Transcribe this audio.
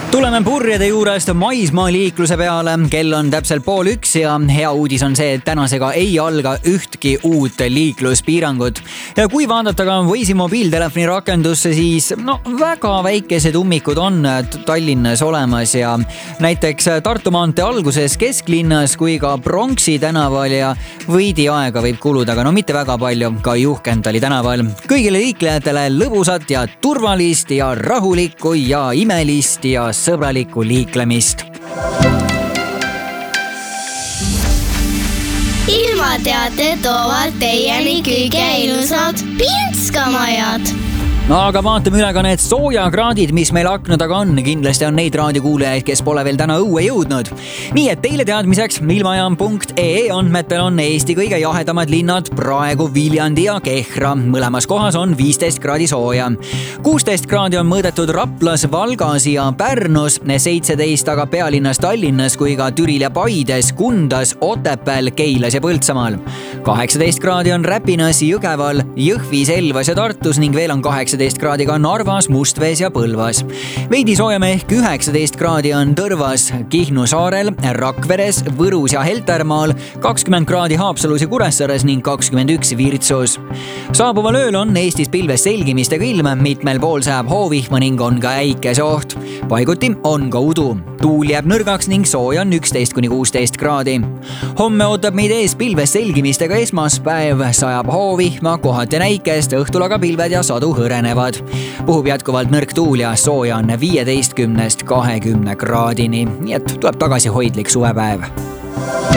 Tuleme purjede juurest maismaa liikluse peale. Kell on täpselt 12:30 ja hea uudis on see, et tänasega ei alga ühtki uut liikluspiirangut. Ja kui vaadata ka Waze'i mobiiltelefoni rakendusse, siis väga väikesed ummikud on Tallinnas olemas ja näiteks Tartu maantee alguses kesklinnas kui ka Pronksi tänaval ja veidi aega võib kuluda, aga mitte väga palju ka Juhkendali tänaval. Kõigile liiklejatele lõbusat ja turvalist ja rahulikku ja imelist ja sõbralikku liiklemist. Ilmateate toovad teieni kõige ilusad Pinskamajad. Aga vaatame üle ka need soojakraadid, mis meil akna taga on. Kindlasti on neid raadiokuulajaid, kes pole veel täna õue jõudnud. Nii et teile teadmiseks, ilmajaam.ee andmetel on Eesti kõige jahedamad linnad praegu Viljandi ja Kehra. Mõlemas kohas on 15 kraadi sooja. 16 kraadi on mõõdetud Raplas, Valgas ja Pärnus, 17 aga pealinnas Tallinnas kui ka Türil ja Paides, Kundas, Otepääl, Keilas ja Põltsamaal. 18 kraadi on Räpinas, Jõgeval, Jõhvis, Elvas ja Tartus ning veel on 18 kraadi ka Narvas, Mustvees ja Põlvas. Veidi soojem ehk 19 kraadi on Tõrvas, Kihnu saarel, Rakveres, Võrus ja Heltermaal, 20 kraadi Haapsalus ja Kuressaares ning 21 Virtsus. Saabuval ööl on Eestis pilves selgimistega ilm, mitmel pool sajab hoovihma ning on ka äikeseoht. Paiguti on ka udu. Tuul jääb nõrgaks ning sooja on 11-16 kraadi. Homme ootab meid ees pilves selgimistega esmaspäev, sajab hoovihma, kohati näikest, õhtul aga pilved ja sadu hõrenevad. Puhub jätkuvalt nõrk tuul ja sooja on 15-20 kraadini, nii et tuleb tagasi hoidlik suvepäev.